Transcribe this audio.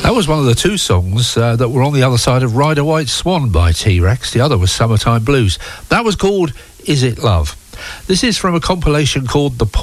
That was one of the two songs that were on the other side of Ride a White Swan by T-Rex. The other was Summertime Blues. That was called Is It Love? This is from a compilation called The